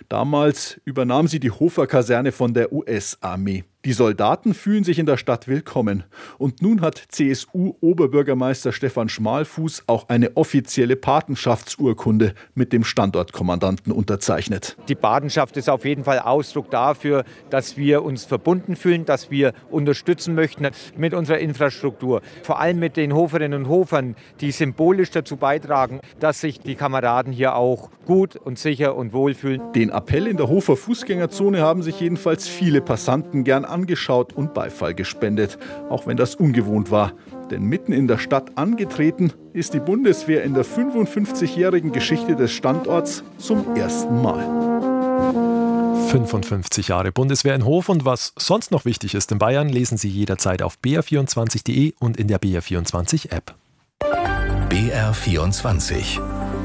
Damals übernahm sie die Hofer-Kaserne von der US-Armee. Die Soldaten fühlen sich in der Stadt willkommen. Und nun hat CSU-Oberbürgermeister Stefan Schmalfuß auch eine offizielle Patenschaftsurkunde mit dem Standortkommandanten unterzeichnet. Die Patenschaft ist auf jeden Fall Ausdruck dafür, dass wir uns verbunden fühlen, dass wir unterstützen möchten mit unserer Infrastruktur. Vor allem mit den Hoferinnen und Hofern, die symbolisch dazu beitragen, dass sich die Kameraden hier auch gut und sicher und wohl fühlen. Den Appell in der Hofer Fußgängerzone haben sich jedenfalls viele Passanten gern angeschaut und Beifall gespendet, auch wenn das ungewohnt war. Denn mitten in der Stadt angetreten ist die Bundeswehr in der 55-jährigen Geschichte des Standorts zum ersten Mal. 55 Jahre Bundeswehr in Hof und was sonst noch wichtig ist in Bayern, lesen Sie jederzeit auf br24.de und in der BR24-App. BR24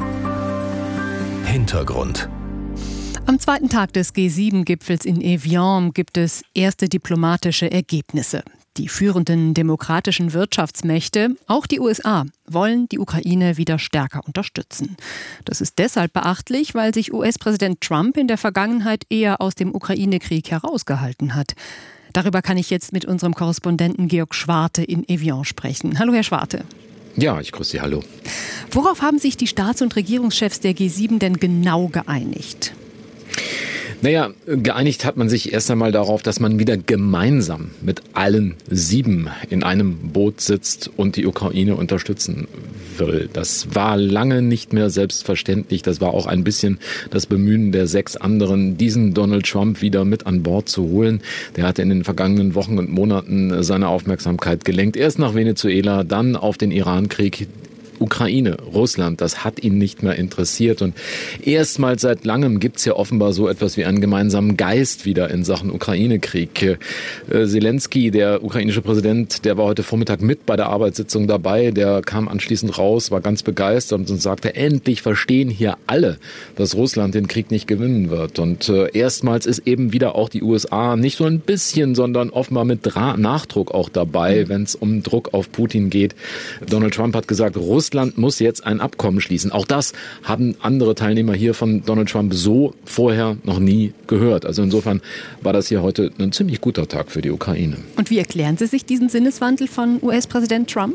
Hintergrund. Am zweiten Tag des G7-Gipfels in Evian gibt es erste diplomatische Ergebnisse. Die führenden demokratischen Wirtschaftsmächte, auch die USA, wollen die Ukraine wieder stärker unterstützen. Das ist deshalb beachtlich, weil sich US-Präsident Trump in der Vergangenheit eher aus dem Ukraine-Krieg herausgehalten hat. Darüber kann ich jetzt mit unserem Korrespondenten Georg Schwarte in Evian sprechen. Hallo, Herr Schwarte. Ja, ich grüße Sie, hallo. Worauf haben sich die Staats- und Regierungschefs der G7 denn genau geeinigt? Naja, geeinigt hat man sich erst einmal darauf, dass man wieder gemeinsam mit allen 7 in einem Boot sitzt und die Ukraine unterstützen will. Das war lange nicht mehr selbstverständlich. Das war auch ein bisschen das Bemühen der 6 anderen, diesen Donald Trump wieder mit an Bord zu holen. Der hatte in den vergangenen Wochen und Monaten seine Aufmerksamkeit gelenkt. Erst nach Venezuela, dann auf den Irankrieg. Ukraine, Russland, das hat ihn nicht mehr interessiert. Und erstmals seit langem gibt es ja offenbar so etwas wie einen gemeinsamen Geist wieder in Sachen Ukraine-Krieg. Zelensky, der ukrainische Präsident, der war heute Vormittag mit bei der Arbeitssitzung dabei. Der kam anschließend raus, war ganz begeistert und sagte, endlich verstehen hier alle, dass Russland den Krieg nicht gewinnen wird. Und erstmals ist eben wieder auch die USA nicht so ein bisschen, sondern offenbar mit Nachdruck auch dabei, wenn es um Druck auf Putin geht. Donald Trump hat gesagt, Russland muss jetzt ein Abkommen schließen. Auch das haben andere Teilnehmer hier von Donald Trump so vorher noch nie gehört. Also insofern war das hier heute ein ziemlich guter Tag für die Ukraine. Und wie erklären Sie sich diesen Sinneswandel von US-Präsident Trump?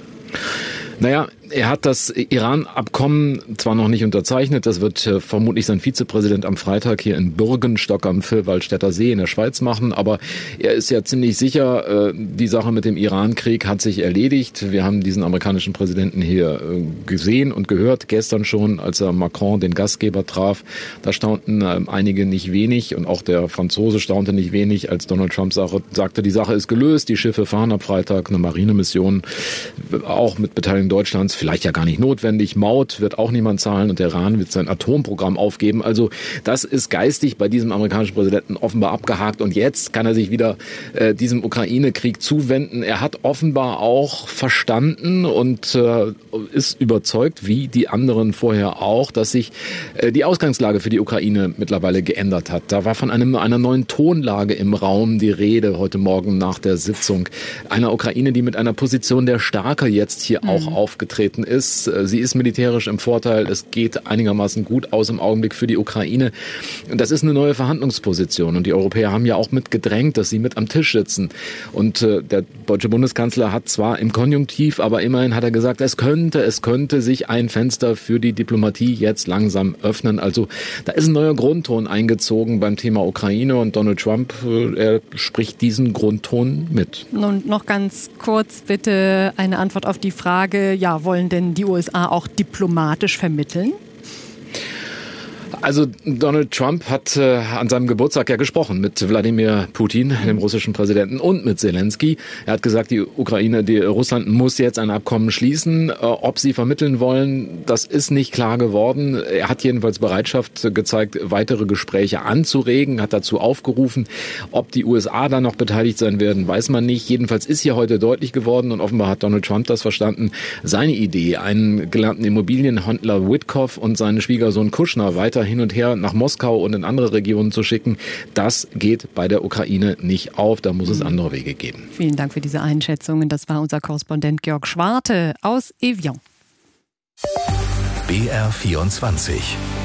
Naja, er hat das Iran-Abkommen zwar noch nicht unterzeichnet, das wird vermutlich sein Vizepräsident am Freitag hier in Bürgenstock am Villwaldstätter See in der Schweiz machen, aber er ist ja ziemlich sicher, die Sache mit dem Iran-Krieg hat sich erledigt. Wir haben diesen amerikanischen Präsidenten hier gesehen und gehört, gestern schon, als er Macron, den Gastgeber, traf. Da staunten einige nicht wenig und auch der Franzose staunte nicht wenig, als Donald Trump sagte, die Sache ist gelöst, die Schiffe fahren ab Freitag, eine Marinemission, auch mit Beteiligung Deutschlands, vielleicht ja gar nicht notwendig. Maut wird auch niemand zahlen und der Iran wird sein Atomprogramm aufgeben. Also das ist geistig bei diesem amerikanischen Präsidenten offenbar abgehakt und jetzt kann er sich wieder diesem Ukraine-Krieg zuwenden. Er hat offenbar auch verstanden und ist überzeugt, wie die anderen vorher auch, dass sich die Ausgangslage für die Ukraine mittlerweile geändert hat. Da war von einer neuen Tonlage im Raum die Rede heute Morgen nach der Sitzung. Einer Ukraine, die mit einer Position der Stärke jetzt hier auch aufgetreten ist. Sie ist militärisch im Vorteil. Es geht einigermaßen gut aus im Augenblick für die Ukraine. Das ist eine neue Verhandlungsposition. Und die Europäer haben ja auch mit gedrängt, dass sie mit am Tisch sitzen. Und der deutsche Bundeskanzler hat zwar im Konjunktiv, aber immerhin hat er gesagt, es könnte sich ein Fenster für die Diplomatie jetzt langsam öffnen. Also da ist ein neuer Grundton eingezogen beim Thema Ukraine und Donald Trump, er spricht diesen Grundton mit. Nun noch ganz kurz bitte eine Antwort auf die Frage, ja, wollen denn die USA auch diplomatisch vermitteln? Also Donald Trump hat an seinem Geburtstag ja gesprochen mit Wladimir Putin, dem russischen Präsidenten, und mit Zelensky. Er hat gesagt, Russland muss jetzt ein Abkommen schließen. Ob sie vermitteln wollen, das ist nicht klar geworden. Er hat jedenfalls Bereitschaft gezeigt, weitere Gespräche anzuregen, hat dazu aufgerufen. Ob die USA da noch beteiligt sein werden, weiß man nicht. Jedenfalls ist hier heute deutlich geworden und offenbar hat Donald Trump das verstanden, seine Idee, einen gelernten Immobilienhändler Witkoff und seinen Schwiegersohn Kushner weiter hin und her nach Moskau und in andere Regionen zu schicken, das geht bei der Ukraine nicht auf. Da muss es andere Wege geben. Vielen Dank für diese Einschätzungen. Das war unser Korrespondent Georg Schwarte aus Evian. BR24